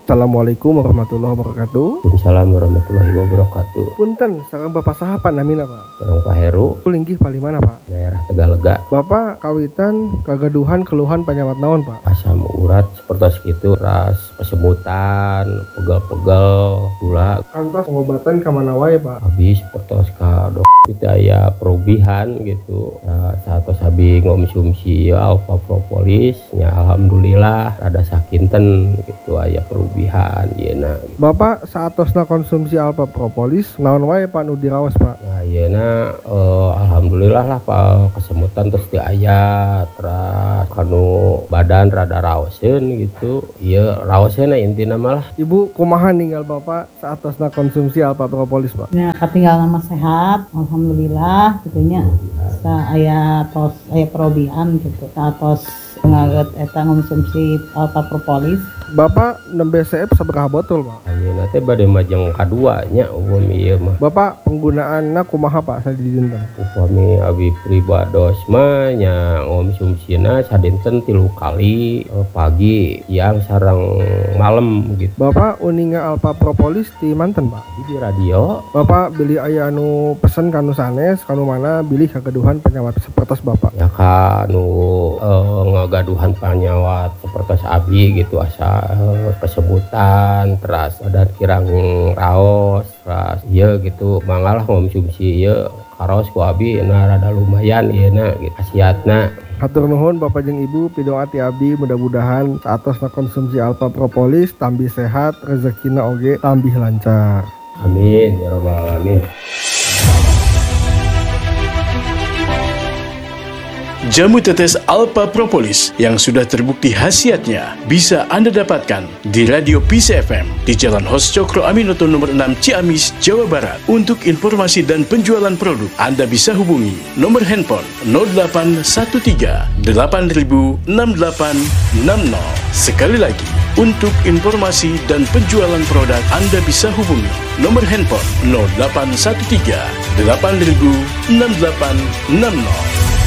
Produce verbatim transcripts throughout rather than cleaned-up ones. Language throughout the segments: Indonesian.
Assalamualaikum warahmatullahi wabarakatuh. Waalaikumsalam warahmatullahi wabarakatuh. Punten, sareng Bapak saha Pak namina Pak? Sareng Pak Heru, Linggih palimana Pak? daerah Tegalega. Bapak kawitan kagaduhan keluhan panyawat naon Pak? Asam urat seperti itu, ras kesemutan, pegel-pegel, gula. Kantos pengobatan kamana wae Pak? Habis seperti ka dok daya perubihan gitu. Nah, saat sabi ngomsumsi alfa propolis, ya alhamdulillah ada sakinten gitu aya perubihan yeuna. Bapak saatosna konsumsi alfa propolis naon wae Pak nu diraos Pak? Nah, yeuna eh, alhamdulillah lah Pak kesemutan terus di aya terus kanu badan rada raoseun gitu. Ieu raosna intina malah. Ibu kumaha ninggal Bapak saatosna konsumsi alfa propolis Pak? Ya katinggalan mah sehat, alhamdulillah gitunya. Sa aya tos aya perobihan gitu. Satos ngaget eta ngonsumsi alfa propolis. Bapak nembe C F sabaraha botol Pak? Ayeuna teh bade majeng kadua nya umum ieu mah. Bapak penggunaanna kumaha Pak sadinten? Upami abi pribados mah nya ngonsumsina sadinten tilu kali eh, pagi, siang sareng malam gitu. Bapak uninga alfa propolis di manten Pak? Di radio Bapak beli aya anu pesen kanu sanes kanu mana bilih kagaduhan penyawat sepertos Bapak? ya kanu eh, ngagaduhan panyawat seperti abi gitu asa eh, kesebutan terus badan kirang raos terus iya gitu mangalah ngonsumsi ieu karos ku abi na rada lumayan ieu gitu khasiatna. Hatur nuhun Bapak jeung Ibu pidoa ti abdi mudah-mudahan saatosna konsumsi alfa propolis tambih sehat rezekina oge tambih lancar. Amin ya rabbal alamin. Jamu tetes Alpha Propolis yang sudah terbukti khasiatnya bisa Anda dapatkan di Radio Peace F M di Jalan Hos Cokro Aminoto nomor enam Ciamis, Jawa Barat. Untuk informasi dan penjualan produk, Anda bisa hubungi nomor handphone nol delapan satu tiga delapan nol enam delapan enam nol. Sekali lagi, untuk informasi dan penjualan produk, Anda bisa hubungi nomor handphone nol delapan satu tiga delapan nol enam delapan enam nol.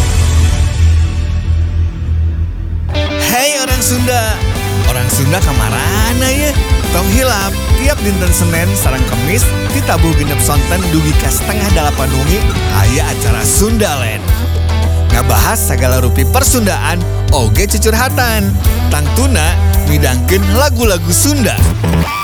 Hei orang Sunda, orang Sunda kamarana ya? Tong hilap tiap dinten Senin sareng Kemis ditabuh genep sonten dugi ka setengah dalapan wengi aya acara Sundaland. Ngabahas sagala rupi persundaan oge cucurhatan. Tangtuna midangkeun lagu-lagu Sunda.